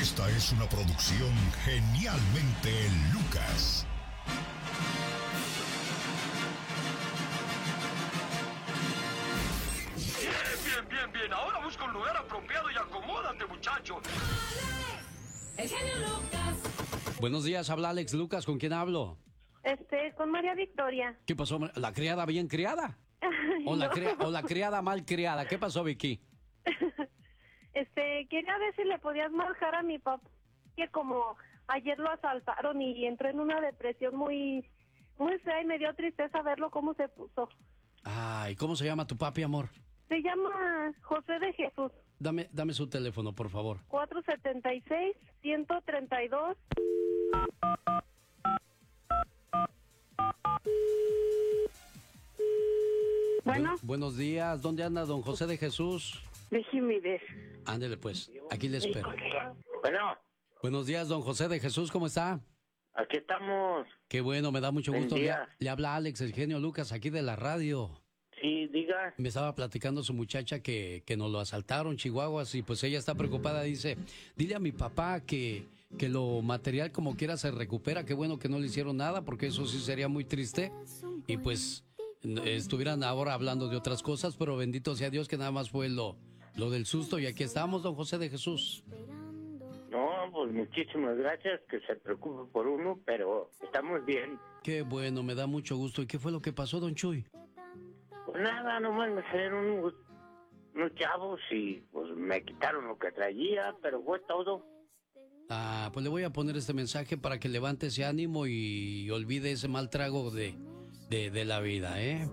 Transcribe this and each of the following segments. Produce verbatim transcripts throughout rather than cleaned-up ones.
Esta es una producción Genialmente Lucas. Bien, bien, bien. Ahora busca un lugar apropiado y acomódate, muchacho. El genio Lucas. Buenos días, habla Alex Lucas. ¿Con quién hablo? Este, con María Victoria. ¿Qué pasó? ¿La criada bien criada? ¿O, la, cria- o la criada mal criada? ¿Qué pasó, Vicky? Este, quería ver si le podías marcar a mi papá, que como ayer lo asaltaron y entró en una depresión muy, muy fea y me dio tristeza verlo cómo se puso. Ay, ¿cómo se llama tu papi, amor? Se llama José de Jesús. Dame, dame su teléfono, por favor. cuatro siete seis, uno tres dos. Bueno. Bu- buenos días. ¿Dónde anda don José de Jesús? Déjeme ver. Ándele, pues. Aquí le espero. Bueno, Buenos días, don José de Jesús. ¿Cómo está? aquí estamos. Qué bueno, me da mucho Buen gusto. Le, día. le habla Alex, el genio Lucas, aquí de la radio. Sí, diga. Me estaba platicando su muchacha que, que nos lo asaltaron, Chihuahuas, y pues ella está preocupada. Dice, dile a mi papá que, que lo material como quiera se recupera. Qué bueno que no le hicieron nada, porque eso sí sería muy triste. Y pues n- estuvieran ahora hablando de otras cosas, pero bendito sea Dios que nada más fue lo, lo del susto. Y aquí estamos, don José de Jesús. No, pues muchísimas gracias, que se preocupe por uno, pero estamos bien. Qué bueno, me da mucho gusto. ¿Y qué fue lo que pasó, don Chuy? Pues nada, nomás me salieron unos, unos chavos y pues me quitaron lo que traía, pero fue todo. Ah, pues le voy a poner este mensaje para que levante ese ánimo y olvide ese mal trago de, de, de la vida, ¿eh?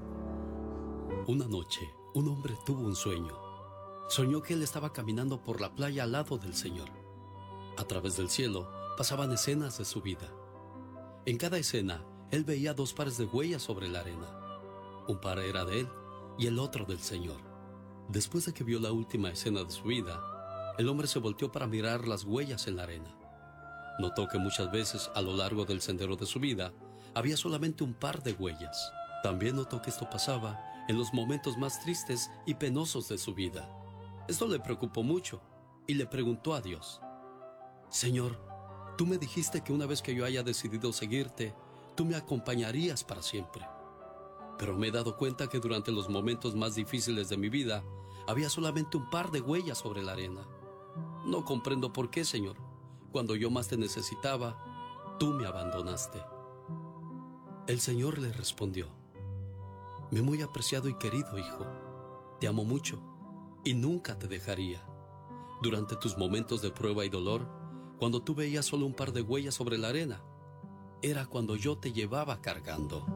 Una noche, un hombre tuvo un sueño. Soñó que él estaba caminando por la playa al lado del Señor. A través del cielo pasaban escenas de su vida. En cada escena, él veía dos pares de huellas sobre la arena. Un par era de él y el otro del Señor. Después de que vio la última escena de su vida, el hombre se volteó para mirar las huellas en la arena. Notó que muchas veces a lo largo del sendero de su vida había solamente un par de huellas. También notó que esto pasaba en los momentos más tristes y penosos de su vida. Esto le preocupó mucho y le preguntó a Dios: Señor, tú me dijiste que una vez que yo haya decidido seguirte, tú me acompañarías para siempre. Pero me he dado cuenta que durante los momentos más difíciles de mi vida había solamente un par de huellas sobre la arena. No comprendo por qué, Señor. Cuando yo más te necesitaba, tú me abandonaste. El Señor le respondió: Mi muy apreciado y querido hijo, te amo mucho y nunca te dejaría. Durante tus momentos de prueba y dolor, cuando tú veías solo un par de huellas sobre la arena, era cuando yo te llevaba cargando.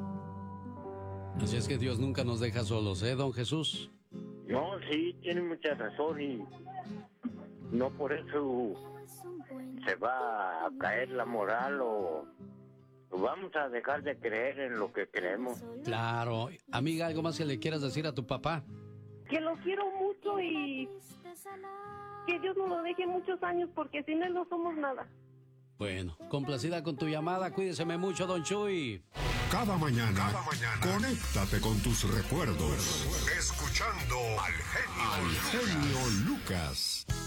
Así es que Dios nunca nos deja solos, ¿eh, don Jesús? No, sí, tiene mucha razón y no por eso se va a caer la moral o vamos a dejar de creer en lo que creemos. Claro. Amiga, ¿algo más que le quieras decir a tu papá? Que lo quiero mucho y que Dios nos lo deje muchos años, porque sin él no somos nada. Bueno, complacida con tu llamada. Cuídeseme mucho, don Chuy. Cada mañana, cada mañana, conéctate con tus recuerdos. Escuchando al genio, al genio Lucas.